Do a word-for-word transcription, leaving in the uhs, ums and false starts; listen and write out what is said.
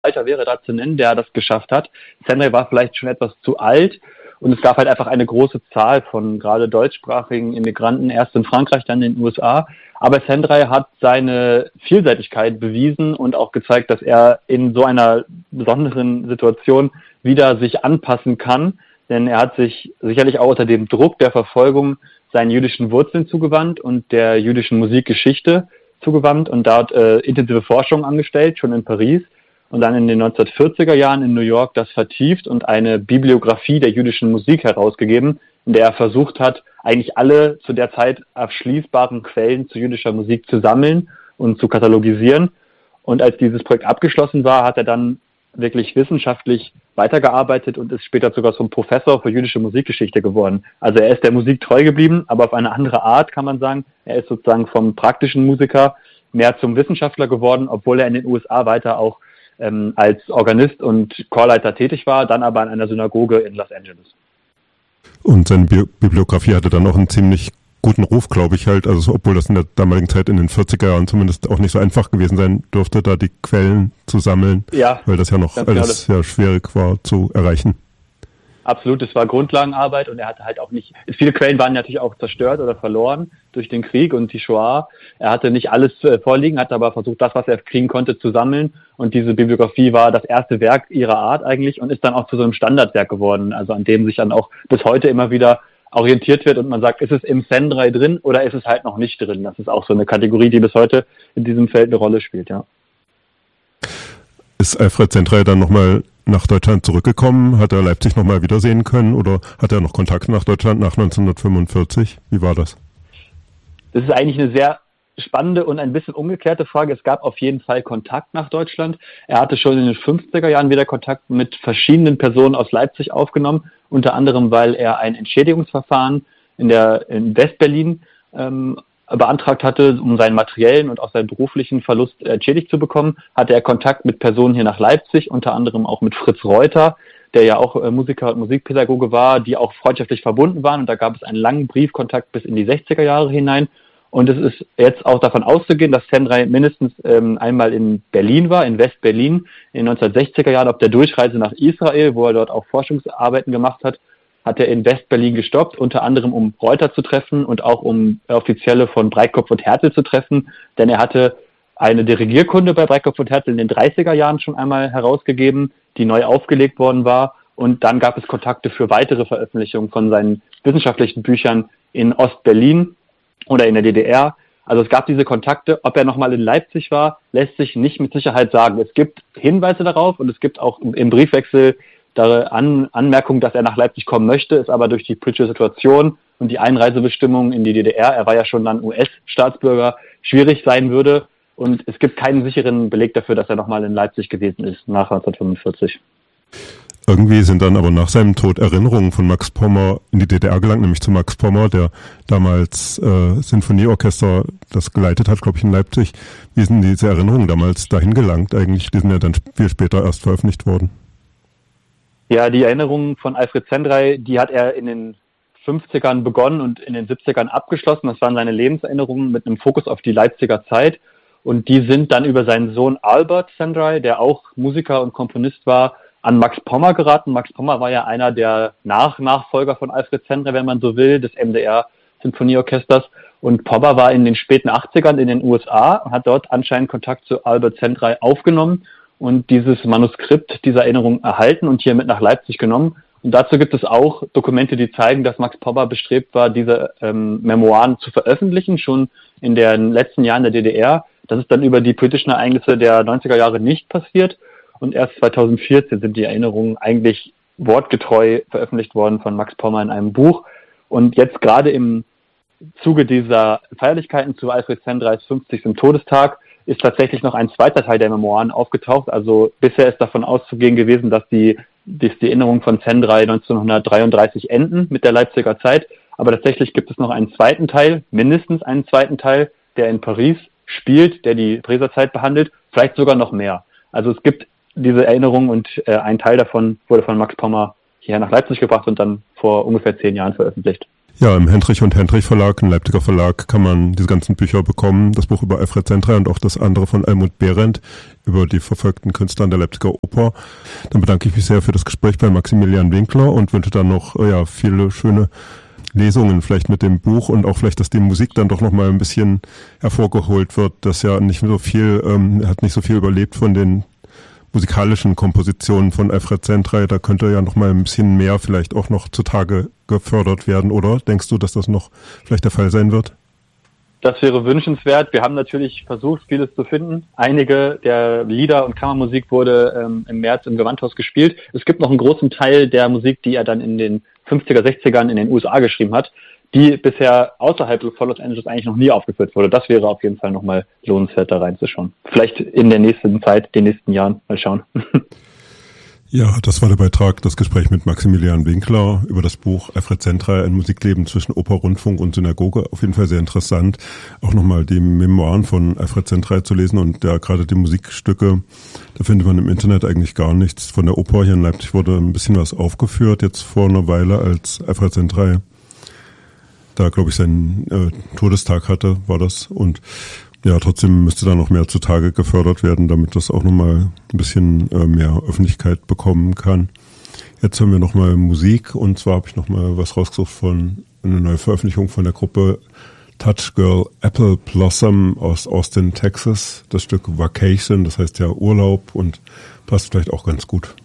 Songwriter wäre da zu nennen, der das geschafft hat. Szendrey war vielleicht schon etwas zu alt und es gab halt einfach eine große Zahl von gerade deutschsprachigen Immigranten, erst in Frankreich, dann in den U S A. Aber Szendrey hat seine Vielseitigkeit bewiesen und auch gezeigt, dass er in so einer besonderen Situation wieder sich anpassen kann. Denn er hat sich sicherlich auch unter dem Druck der Verfolgung seinen jüdischen Wurzeln zugewandt und der jüdischen Musikgeschichte zugewandt und dort äh, intensive Forschung angestellt, schon in Paris. Und dann in den neunzehnhundertvierziger Jahren in New York das vertieft und eine Bibliografie der jüdischen Musik herausgegeben, in der er versucht hat, eigentlich alle zu der Zeit abschließbaren Quellen zu jüdischer Musik zu sammeln und zu katalogisieren. Und als dieses Projekt abgeschlossen war, hat er dann wirklich wissenschaftlich weitergearbeitet und ist später sogar zum Professor für jüdische Musikgeschichte geworden. Also er ist der Musik treu geblieben, aber auf eine andere Art, kann man sagen. Er ist sozusagen vom praktischen Musiker mehr zum Wissenschaftler geworden, obwohl er in den U S A weiter auch ähm, als Organist und Chorleiter tätig war, dann aber an einer Synagoge in Los Angeles. Und seine Bi- Bibliografie hatte dann auch einen ziemlich guten Ruf, glaube ich halt, also obwohl das in der damaligen Zeit in den vierziger Jahren zumindest auch nicht so einfach gewesen sein dürfte, da die Quellen zu sammeln, ja, weil das ja noch alles sehr schwierig war zu erreichen. Absolut, es war Grundlagenarbeit und er hatte halt auch nicht, viele Quellen waren natürlich auch zerstört oder verloren durch den Krieg und die Shoah. Er hatte nicht alles äh, vorliegen, hat aber versucht, das, was er kriegen konnte, zu sammeln und diese Bibliografie war das erste Werk ihrer Art eigentlich und ist dann auch zu so einem Standardwerk geworden, also an dem sich dann auch bis heute immer wieder orientiert wird und man sagt, ist es im Szendrey drin oder ist es halt noch nicht drin? Das ist auch so eine Kategorie, die bis heute in diesem Feld eine Rolle spielt, ja. Ist Alfred Szendrey dann nochmal nach Deutschland zurückgekommen? Hat er Leipzig nochmal wiedersehen können oder hat er noch Kontakt nach Deutschland nach neunzehnhundertfünfundvierzig? Wie war das? Das ist eigentlich eine sehr spannende und ein bisschen umgekehrte Frage. Es gab auf jeden Fall Kontakt nach Deutschland. Er hatte schon in den fünfziger Jahren wieder Kontakt mit verschiedenen Personen aus Leipzig aufgenommen, unter anderem, weil er ein Entschädigungsverfahren in der in Westberlin ähm, beantragt hatte, um seinen materiellen und auch seinen beruflichen Verlust entschädigt zu bekommen, hatte er Kontakt mit Personen hier nach Leipzig, unter anderem auch mit Fritz Reuter, der ja auch äh, Musiker und Musikpädagoge war, die auch freundschaftlich verbunden waren. Und da gab es einen langen Briefkontakt bis in die sechziger Jahre hinein. Und es ist jetzt auch davon auszugehen, dass Szendrey mindestens ähm, einmal in Berlin war, in West-Berlin, in den neunzehnhundertsechziger Jahren auf der Durchreise nach Israel, wo er dort auch Forschungsarbeiten gemacht hat, hat er in West-Berlin gestoppt, unter anderem um Reuter zu treffen und auch um Offizielle von Breitkopf und Härtel zu treffen, denn er hatte eine Dirigierkunde bei Breitkopf und Härtel in den dreißiger Jahren schon einmal herausgegeben, die neu aufgelegt worden war und dann gab es Kontakte für weitere Veröffentlichungen von seinen wissenschaftlichen Büchern in Ost-Berlin oder in der D D R. Also es gab diese Kontakte. Ob er nochmal in Leipzig war, lässt sich nicht mit Sicherheit sagen. Es gibt Hinweise darauf und es gibt auch im Briefwechsel An, Anmerkung, dass er nach Leipzig kommen möchte, ist aber durch die politische Situation und die Einreisebestimmungen in die D D R, er war ja schon dann U S-Staatsbürger, schwierig sein würde. Und es gibt keinen sicheren Beleg dafür, dass er nochmal in Leipzig gewesen ist, nach neunzehnhundertfünfundvierzig. Irgendwie sind dann aber nach seinem Tod Erinnerungen von Max Pommer in die D D R gelangt, nämlich zu Max Pommer, der damals äh, Sinfonieorchester das geleitet hat, glaube ich, in Leipzig. Wie sind diese Erinnerungen damals dahin gelangt eigentlich? Die sind ja dann viel später erst veröffentlicht worden. Ja, die Erinnerungen von Alfred Szendrey, die hat er in den fünfzigern begonnen und in den siebzigern abgeschlossen. Das waren seine Lebenserinnerungen mit einem Fokus auf die Leipziger Zeit. Und die sind dann über seinen Sohn Albert Szendrey, der auch Musiker und Komponist war, an Max Pommer geraten. Max Pommer war ja einer der Nach-Nachfolger von Alfred Szendrey, wenn man so will, des M D R-Sinfonieorchesters. Und Pommer war in den späten achtzigern in den U S A und hat dort anscheinend Kontakt zu Albert Szendrey aufgenommen und dieses Manuskript dieser Erinnerung erhalten und hier mit nach Leipzig genommen. Und dazu gibt es auch Dokumente, die zeigen, dass Max Pommer bestrebt war, diese ähm, Memoiren zu veröffentlichen, schon in den letzten Jahren der D D R. Das ist dann über die politischen Ereignisse der neunziger Jahre nicht passiert. Und erst zweitausendvierzehn sind die Erinnerungen eigentlich wortgetreu veröffentlicht worden von Max Pommer in einem Buch. Und jetzt gerade im Zuge dieser Feierlichkeiten zu Alfred Szendreys fünfzigsten Todestag ist tatsächlich noch ein zweiter Teil der Memoiren aufgetaucht. Also bisher ist davon auszugehen gewesen, dass die, dass die Erinnerungen von Szendrey neunzehnhundertdreiunddreißig enden mit der Leipziger Zeit. Aber tatsächlich gibt es noch einen zweiten Teil, mindestens einen zweiten Teil, der in Paris spielt, der die Pariser Zeit behandelt, vielleicht sogar noch mehr. Also es gibt diese Erinnerungen und äh, ein Teil davon wurde von Max Pommer hierher nach Leipzig gebracht und dann vor ungefähr zehn Jahren veröffentlicht. Ja, im Hendrich und Hendrich Verlag, ein Leipziger Verlag, kann man diese ganzen Bücher bekommen. Das Buch über Alfred Zentrey und auch das andere von Almut Behrendt über die verfolgten Künstler an der Leipziger Oper. Dann bedanke ich mich sehr für das Gespräch bei Maximilian Winkler und wünsche dann noch ja viele schöne Lesungen vielleicht mit dem Buch und auch vielleicht, dass die Musik dann doch nochmal ein bisschen hervorgeholt wird, dass ja nicht so viel, ähm, er hat nicht so viel überlebt von den musikalischen Kompositionen von Alfred Zentrey, da könnte ja noch mal ein bisschen mehr vielleicht auch noch zutage gefördert werden, oder? Denkst du, dass das noch vielleicht der Fall sein wird? Das wäre wünschenswert. Wir haben natürlich versucht, vieles zu finden. Einige der Lieder und Kammermusik wurde ähm, im März im Gewandhaus gespielt. Es gibt noch einen großen Teil der Musik, die er dann in den fünfziger, sechzigern in den U S A geschrieben hat, die bisher außerhalb von Los Angeles eigentlich noch nie aufgeführt wurde. Das wäre auf jeden Fall nochmal lohnenswert, da reinzuschauen. Vielleicht in der nächsten Zeit, den nächsten Jahren. Mal schauen. Ja, das war der Beitrag, das Gespräch mit Maximilian Winkler über das Buch Alfred Zentrey, ein Musikleben zwischen Oper, Rundfunk und Synagoge. Auf jeden Fall sehr interessant, auch nochmal die Memoiren von Alfred Zentrey zu lesen und ja, gerade die Musikstücke, da findet man im Internet eigentlich gar nichts. Von der Oper hier in Leipzig wurde ein bisschen was aufgeführt, jetzt vor einer Weile, als Alfred Zentrey da, glaube ich, seinen äh, Todestag hatte, war das. Und ja, trotzdem müsste da noch mehr zutage gefördert werden, damit das auch nochmal ein bisschen äh, mehr Öffentlichkeit bekommen kann. Jetzt haben wir nochmal Musik und zwar habe ich nochmal was rausgesucht von einer neuen Veröffentlichung von der Gruppe Touch Girl Apple Blossom aus Austin, Texas. Das Stück Vacation, das heißt ja Urlaub und passt vielleicht auch ganz gut.